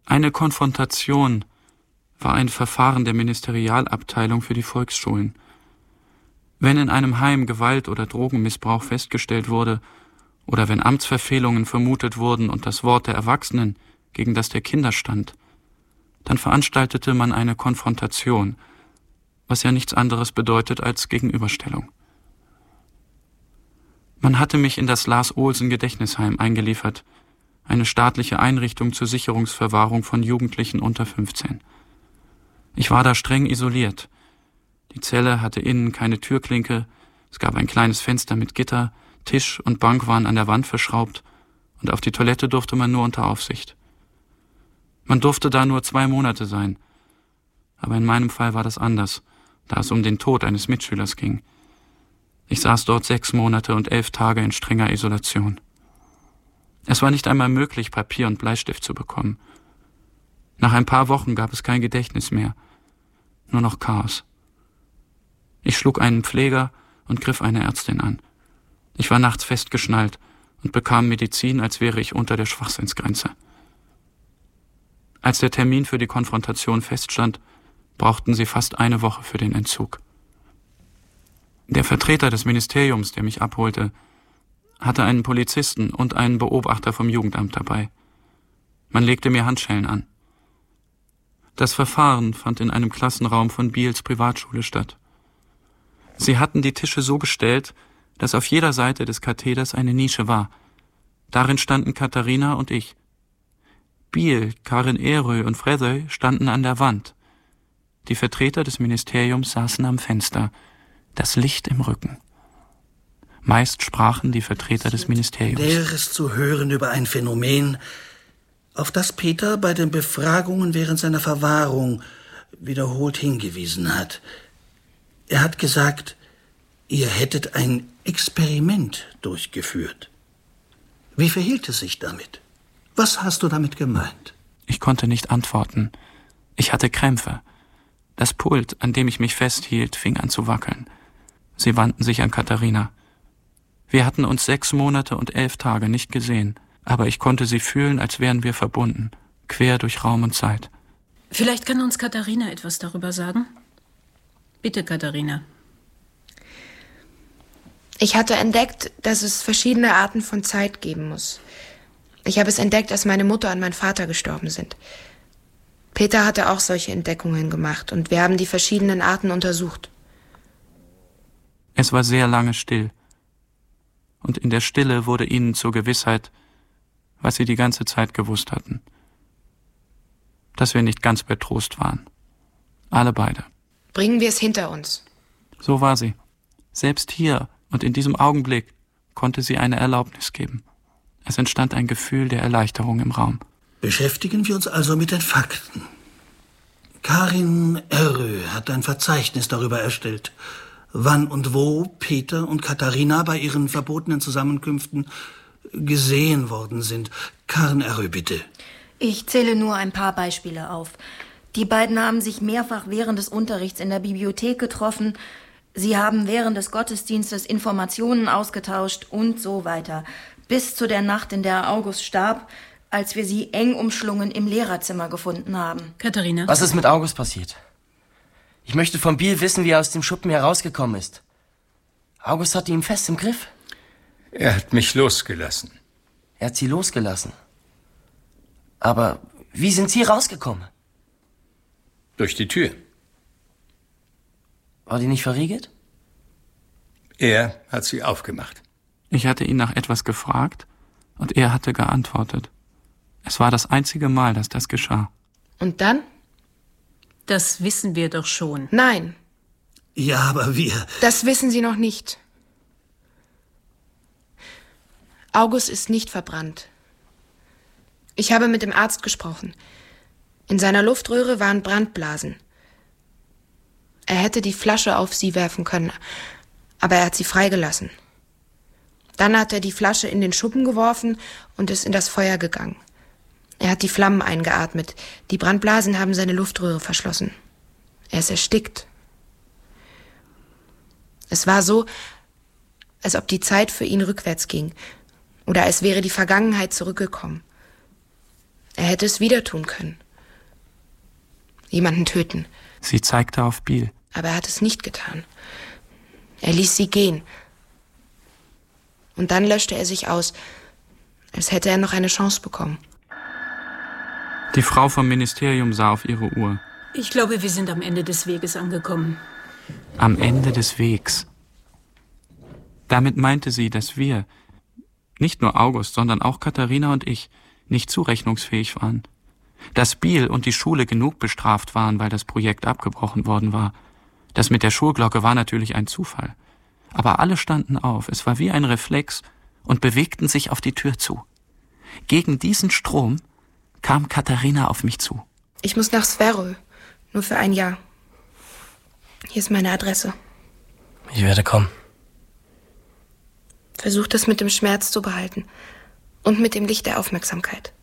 Eine Konfrontation war ein Verfahren der Ministerialabteilung für die Volksschulen. Wenn in einem Heim Gewalt oder Drogenmissbrauch festgestellt wurde oder wenn Amtsverfehlungen vermutet wurden und das Wort der Erwachsenen gegen das der Kinder stand, dann veranstaltete man eine Konfrontation, was ja nichts anderes bedeutet als Gegenüberstellung. Man hatte mich in das Lars-Olsen-Gedächtnisheim eingeliefert, eine staatliche Einrichtung zur Sicherungsverwahrung von Jugendlichen unter 15. Ich war da streng isoliert. Die Zelle hatte innen keine Türklinke, es gab ein kleines Fenster mit Gitter, Tisch und Bank waren an der Wand verschraubt und auf die Toilette durfte man nur unter Aufsicht. Man durfte da nur 2 Monate sein, aber in meinem Fall war das anders, da es um den Tod eines Mitschülers ging. Ich saß dort 6 Monate und 11 Tage in strenger Isolation. Es war nicht einmal möglich, Papier und Bleistift zu bekommen. Nach ein paar Wochen gab es kein Gedächtnis mehr, nur noch Chaos. Ich schlug einen Pfleger und griff eine Ärztin an. Ich war nachts festgeschnallt und bekam Medizin, als wäre ich unter der Schwachsinnsgrenze. Als der Termin für die Konfrontation feststand, brauchten sie fast 1 Woche für den Entzug. Der Vertreter des Ministeriums, der mich abholte, hatte einen Polizisten und einen Beobachter vom Jugendamt dabei. Man legte mir Handschellen an. Das Verfahren fand in einem Klassenraum von Biels Privatschule statt. Sie hatten die Tische so gestellt, dass auf jeder Seite des Katheders eine Nische war. Darin standen Katharina und ich. Biel, Karin Erö und Fredøy standen an der Wand. Die Vertreter des Ministeriums saßen am Fenster, das Licht im Rücken. Meist sprachen die Vertreter des Ministeriums. Näheres zu hören über ein Phänomen, auf das Peter bei den Befragungen während seiner Verwahrung wiederholt hingewiesen hat. Er hat gesagt, ihr hättet ein Experiment durchgeführt. Wie verhielt es sich damit? Was hast du damit gemeint? Ich konnte nicht antworten. Ich hatte Krämpfe. Das Pult, an dem ich mich festhielt, fing an zu wackeln. Sie wandten sich an Katharina. Wir hatten uns 6 Monate und 11 Tage nicht gesehen, aber ich konnte sie fühlen, als wären wir verbunden, quer durch Raum und Zeit. Vielleicht kann uns Katharina etwas darüber sagen? Bitte, Katharina. Ich hatte entdeckt, dass es verschiedene Arten von Zeit geben muss. Ich habe es entdeckt, als meine Mutter und mein Vater gestorben sind. Peter hatte auch solche Entdeckungen gemacht und wir haben die verschiedenen Arten untersucht. Es war sehr lange still. Und in der Stille wurde ihnen zur Gewissheit, was sie die ganze Zeit gewusst hatten. Dass wir nicht ganz bei Trost waren. Alle beide. Bringen wir es hinter uns. So war sie. Selbst hier und in diesem Augenblick konnte sie eine Erlaubnis geben. Es entstand ein Gefühl der Erleichterung im Raum. Beschäftigen wir uns also mit den Fakten. Karin Erö hat ein Verzeichnis darüber erstellt, wann und wo Peter und Katharina bei ihren verbotenen Zusammenkünften gesehen worden sind. Karin Erö, bitte. Ich zähle nur ein paar Beispiele auf. Die beiden haben sich mehrfach während des Unterrichts in der Bibliothek getroffen. Sie haben während des Gottesdienstes Informationen ausgetauscht und so weiter. Bis zu der Nacht, in der August starb, als wir sie eng umschlungen im Lehrerzimmer gefunden haben. Katharina? Was ist mit August passiert? Ich möchte von Biel wissen, wie er aus dem Schuppen herausgekommen ist. August hatte ihn fest im Griff. Er hat mich losgelassen. Er hat Sie losgelassen. Aber wie sind Sie rausgekommen? Durch die Tür. War die nicht verriegelt? Er hat sie aufgemacht. Ich hatte ihn nach etwas gefragt und er hatte geantwortet. Es war das einzige Mal, dass das geschah. Und dann? Das wissen wir doch schon. Nein. Ja, aber wir... Das wissen Sie noch nicht. August ist nicht verbrannt. Ich habe mit dem Arzt gesprochen. In seiner Luftröhre waren Brandblasen. Er hätte die Flasche auf sie werfen können, aber er hat sie freigelassen. Dann hat er die Flasche in den Schuppen geworfen und ist in das Feuer gegangen. Er hat die Flammen eingeatmet. Die Brandblasen haben seine Luftröhre verschlossen. Er ist erstickt. Es war so, als ob die Zeit für ihn rückwärts ging oder als wäre die Vergangenheit zurückgekommen. Er hätte es wieder tun können. Jemanden töten. Sie zeigte auf Biel. Aber er hat es nicht getan. Er ließ sie gehen. Und dann löschte er sich aus, als hätte er noch eine Chance bekommen. Die Frau vom Ministerium sah auf ihre Uhr. Ich glaube, wir sind am Ende des Weges angekommen. Am Ende des Wegs. Damit meinte sie, dass wir, nicht nur August, sondern auch Katharina und ich, nicht zurechnungsfähig waren. Dass Biel und die Schule genug bestraft waren, weil das Projekt abgebrochen worden war. Das mit der Schulglocke war natürlich ein Zufall. Aber alle standen auf, es war wie ein Reflex, und bewegten sich auf die Tür zu. Gegen diesen Strom kam Katharina auf mich zu. Ich muss nach Sverö, nur für ein Jahr. Hier ist meine Adresse. Ich werde kommen. Versuch das mit dem Schmerz zu behalten und mit dem Licht der Aufmerksamkeit.